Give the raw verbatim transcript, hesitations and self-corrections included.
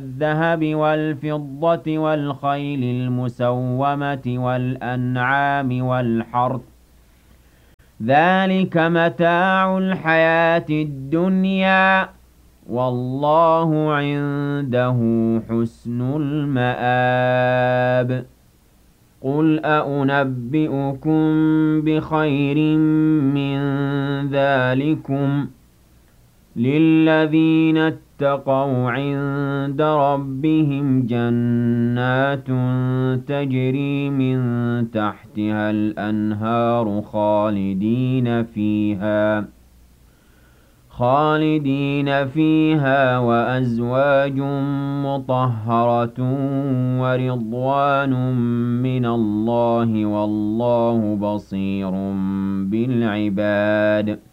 الذهب والفضة والخيل المسومة والأنعام والحرث ذلك متاع الحياة الدنيا والله عنده حسن المآب قل أأنبئكم بخير من ذلكم للذين اتقوا عند ربهم جنات تجري من تحتها الأنهار خالدين فيها خالدين فيها وأزواج مطهرة ورضوان من الله والله بصير بالعباد